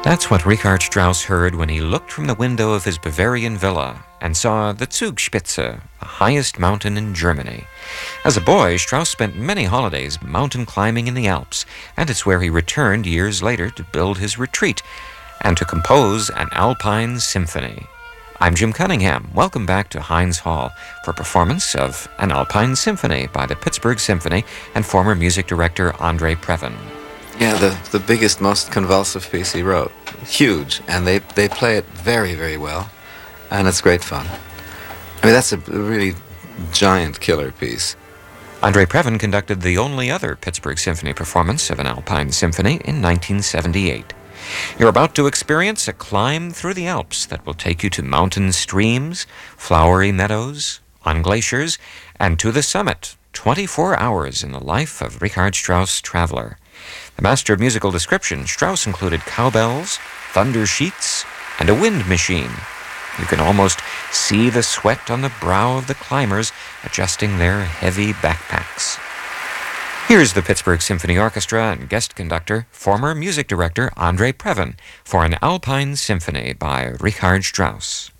That's what Richard Strauss heard when he looked from the window of his Bavarian villa and saw the Zugspitze, the highest mountain in Germany. As a boy, Strauss spent many holidays mountain climbing in the Alps, and it's where he returned years later to build his retreat and to compose an Alpine symphony. I'm Jim Cunningham. Welcome back to Heinz Hall for a performance of an Alpine Symphony by the Pittsburgh Symphony and former music director Andre Previn. Yeah, the biggest, most convulsive piece he wrote. Huge, and they play it very, very well, and it's great fun. I mean, that's a really giant killer piece. Andre Previn conducted the only other Pittsburgh Symphony performance of an Alpine Symphony in 1978. You're about to experience a climb through the Alps that will take you to mountain streams, flowery meadows, on glaciers, and to the summit. 24 hours in the life of Richard Strauss Traveler. The master of musical description, Strauss included cowbells, thunder sheets, and a wind machine. You can almost see the sweat on the brow of the climbers adjusting their heavy backpacks. Here's the Pittsburgh Symphony Orchestra and guest conductor, former music director Andre Previn, for an Alpine Symphony by Richard Strauss.